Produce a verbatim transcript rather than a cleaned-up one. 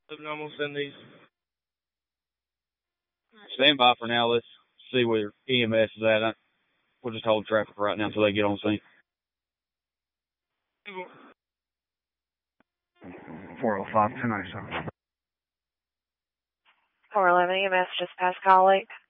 I'm gonna send these. Stand by for now. Let's see where E M S is at. We'll just hold traffic right now until they get on scene. four oh five, two ninety-seven. four eleven E M S just past Call Lake.